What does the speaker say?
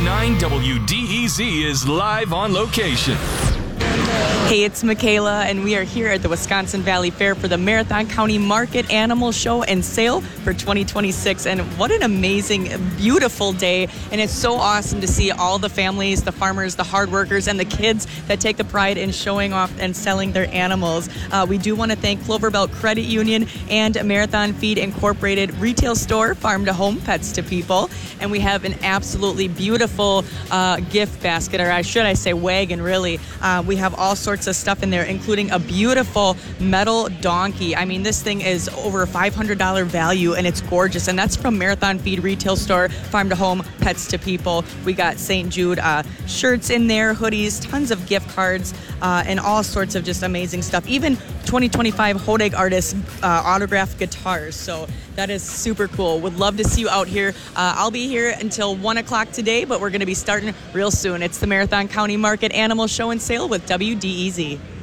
101.9 WDEZ is live on location. Hey, it's Michaela, and we are here at the Wisconsin Valley Fair for the Marathon County Market Animal Show and Sale for 2026. And what an amazing, beautiful day. And it's so awesome to see all the families, the farmers, the hard workers, and the kids that take the pride in showing off and selling their animals. We do want to thank Cloverbelt Credit Union and Marathon Feed Incorporated retail store, Farm to Home, Pets to People. And we have an absolutely beautiful gift basket, or should I say wagon, really. We have all sorts of stuff in there, including a beautiful metal donkey. I mean, this thing is over a $500 value, and it's gorgeous. And that's from Marathon Feed Retail Store, Farm to Home, Pets to People. We got St. Jude shirts in there, hoodies, tons of gift cards, and all sorts of just amazing stuff. Even 2025 Hodag artists autographed guitars. So that is super cool. Would love to see you out here. I'll be here until 1 o'clock today, but we're going to be starting real soon. It's the Marathon County Market Animal Show and Sale with WDEZ.